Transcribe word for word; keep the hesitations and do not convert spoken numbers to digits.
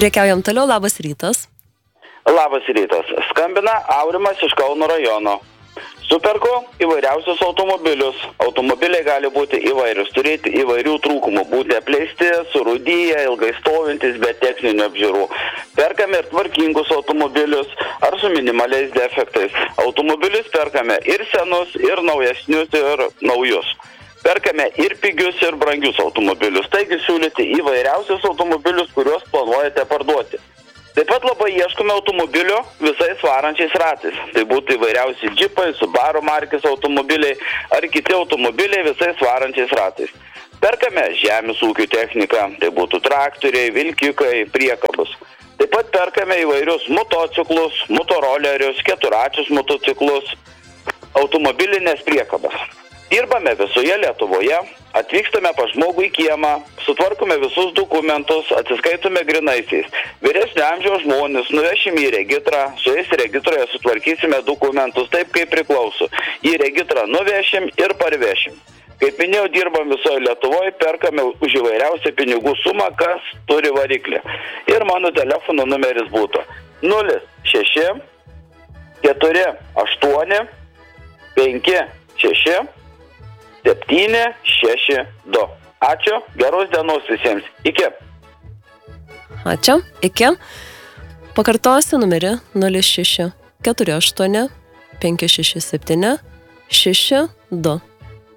Priekiaujam toliau, labas rytas. Labas rytas. Skambina Aurimas iš Kauno rajono. Superku įvairiausius automobilius. Automobiliai gali būti įvairius, turėti įvairių trūkumų, būti apleisti, surūdyję, ilgai stovintis, be techninių apžiūrų. Perkame ir tvarkingus automobilius ar su minimaliais defektais. Automobilius perkame ir senus, ir naujesnius, ir naujus. Perkame ir pigius, ir brangius automobilius. Taigi siūlyti įvairiausius automobilius, kuriuos planuojate parduoti. Taip pat labai ieškome automobilio visais varančiais ratais. Tai būtų įvairiausi džipai, Subaru markės automobiliai ar kiti automobiliai visais varančiais ratais. Perkame žemės ūkio techniką, tai būtų traktoriai, vilkikai, priekabus. Taip pat perkame įvairius motociklus, motorolerius, keturačius motociklus, automobilinės priekabas. Dirbame visoje Lietuvoje, atvykstame pas žmogų į kiemą, sutvarkome visus dokumentus, atsiskaitome grinaisiais. Vyresnio amžiaus žmonės nuvešime į regitrą, su jais regitroje sutvarkysime dokumentus taip, kaip priklauso. Į regitrą nuvešim ir parvešim. Kaip minėjau, dirbam visoje Lietuvoje, perkame už įvairiausią pinigų sumą, kas turi variklį. Ir mano telefono numeris būtų nulis šeši keturi aštuoni penki šeši septyni šeši du. Ačiū, geros dienos visiems. Iki. Ačiū, iki. Pakartosiu numerį nulis šeši keturi aštuoni penki šeši septyni šeši du.